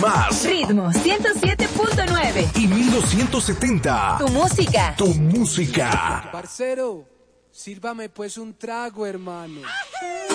más. Ritmo 107.9 y 1270. Tu música. Tu música. Parcero, sírvame pues un trago, hermano.